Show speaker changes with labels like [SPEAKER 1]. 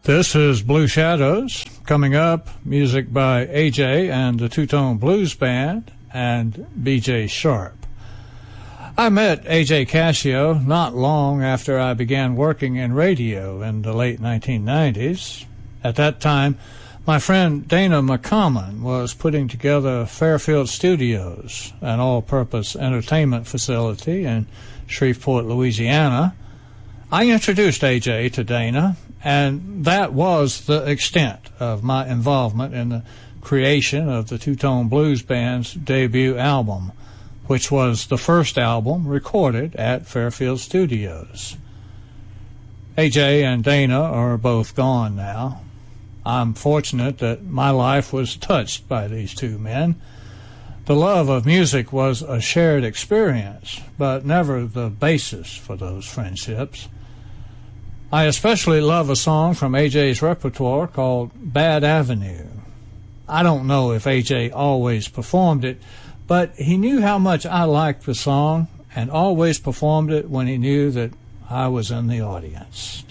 [SPEAKER 1] This is Blue Shadows. Coming up, music by AJ and the Two-Tone Blues Band and BJ Sharp. I met AJ Cascio not long after I began working in radio in the late 1990s. At that time, my friend Dana McCommon was putting together Fairfield Studios, an all-purpose entertainment facility in Shreveport, Louisiana. I introduced AJ to Dana, and that was the extent of my involvement in the creation of the Two-Tone Blues Band's debut album, which was the first album recorded at Fairfield Studios. AJ and Dana are both gone now. I'm fortunate that my life was touched by these two men. The love of music was a shared experience, but never the basis for those friendships. I especially love a song from AJ's repertoire called Bad Avenue. I don't know if AJ always performed it, but he knew how much I liked the song and always performed it when he knew that I was in the audience.